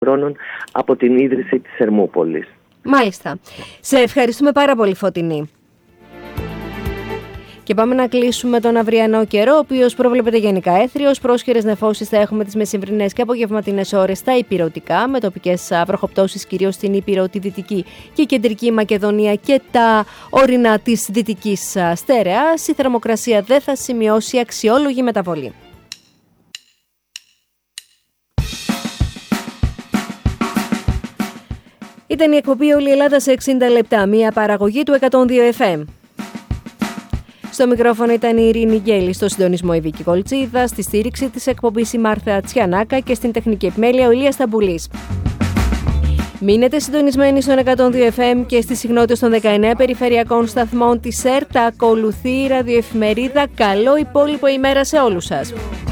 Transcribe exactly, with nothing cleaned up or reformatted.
χρόνων από την ίδρυση της Ερμούπολης. Μάλιστα. Σε ευχαριστούμε πάρα πολύ, Φωτεινή. Και πάμε να κλείσουμε τον αυριανό καιρό, ο οποίος προβλέπεται γενικά έθριος. Πρόσχερες νεφώσεις θα έχουμε τις μεσημβρινές και απογευματινές ώρες στα ηπειρωτικά, με τοπικές βροχοπτώσεις κυρίως στην Ήπειρο, τη Δυτική και Κεντρική Μακεδονία και τα ορεινά της Δυτικής Στερεάς. Η θερμοκρασία δεν θα σημειώσει αξιόλογη μεταβολή. Ήταν η εκπομπή «Όλη η Ελλάδα σε εξήντα λεπτά», μια παραγωγή του εκατόν δύο εφ εμ. Στο μικρόφωνο ήταν η Ειρήνη Γκέλη, στο συντονισμό η Βίκη Κολτσίδα, στη στήριξη της εκπομπής η Μάρθα Τσιανάκα και στην τεχνική επιμέλεια ο Ηλίας Ταμπουλής. Μείνετε συντονισμένοι στον εκατόν δύο εφ εμ και στις συχνότητες των δεκαεννέα περιφερειακών σταθμών της ΕΡΤ. Ακολουθεί η ραδιοεφημερίδα. Καλό υπόλοιπο ημέρα σε όλους σας.